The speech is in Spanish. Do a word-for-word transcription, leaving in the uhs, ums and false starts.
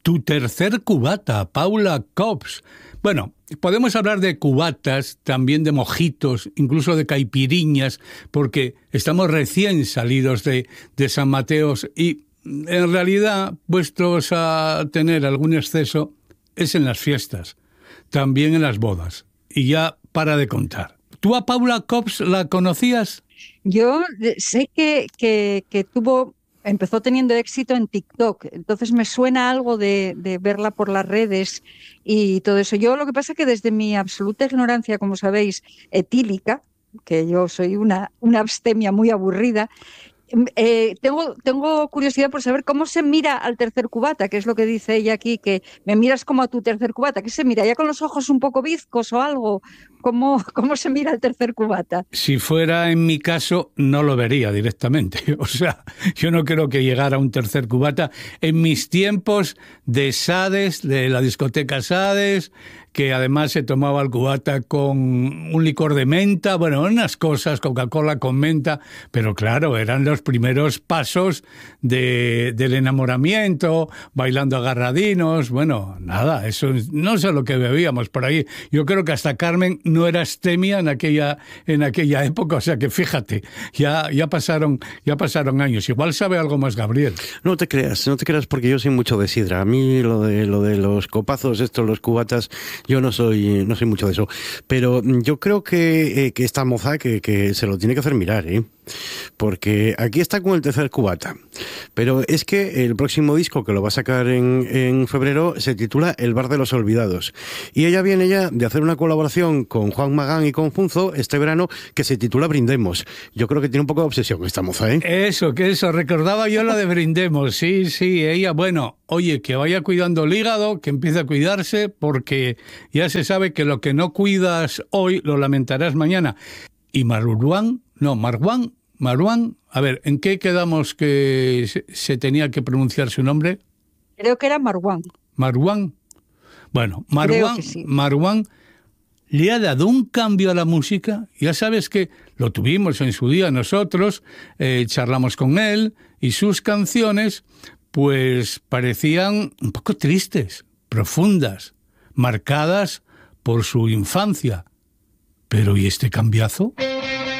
Tu tercer cubata, Paula Cops. Bueno, podemos hablar de cubatas, también de mojitos, incluso de caipiriñas, porque estamos recién salidos de, de San Mateos y en realidad, puestos a tener algún exceso, es en las fiestas, también en las bodas. Y ya para de contar. ¿Tú a Paula Cops la conocías? Yo sé que, que, que tuvo, empezó teniendo éxito en TikTok, entonces me suena algo de, de verla por las redes y todo eso. Yo lo que pasa es que desde mi absoluta ignorancia, como sabéis, etílica, que yo soy una, una abstemia muy aburrida, Eh, tengo, tengo curiosidad por saber cómo se mira al tercer cubata, que es lo que dice ella aquí, que me miras como a tu tercer cubata. ¿Qué se mira? ¿Ya con los ojos un poco bizcos o algo? ¿Cómo, cómo se mira al tercer cubata? Si fuera en mi caso, no lo vería directamente. O sea, yo no creo que llegara a un tercer cubata. En mis tiempos de Sades, de la discoteca Sades, que además se tomaba el cubata con un licor de menta, bueno, unas cosas, Coca-Cola con menta, pero claro, eran los primeros pasos de, del enamoramiento, bailando agarradinos, bueno, nada, eso no sé lo que bebíamos por ahí. Yo creo que hasta Carmen no era astemia en aquella, en aquella época, o sea que fíjate, ya, ya, pasaron, ya pasaron años, igual sabe algo más Gabriel. No te creas, no te creas porque yo soy mucho de sidra, a mí lo de, lo de los copazos, estos, los cubatas, yo no soy no soy mucho de eso, pero yo creo que, eh, que esta moza que, que se lo tiene que hacer mirar, ¿eh? Porque aquí está con el tercer cubata, pero es que el próximo disco que lo va a sacar en, en febrero se titula El Bar de los Olvidados y ella viene ya de hacer una colaboración con Juan Magán y con Funzo este verano que se titula Brindemos. Yo creo que tiene un poco de obsesión esta moza, ¿eh? Eso, que eso, recordaba yo la de Brindemos, sí, sí, ella, bueno, oye, que vaya cuidando el hígado, que empiece a cuidarse, porque ya se sabe que lo que no cuidas hoy lo lamentarás mañana. Y Marwan, no, Marwan, Marwan, a ver, ¿en qué quedamos que se, se tenía que pronunciar su nombre? Creo que era Marwan. Marwan. Bueno, Marwan, sí. Marwan le ha dado un cambio a la música. Ya sabes que lo tuvimos en su día nosotros, eh, charlamos con él y sus canciones pues parecían un poco tristes, profundas, marcadas por su infancia. Pero ¿y este cambiazo?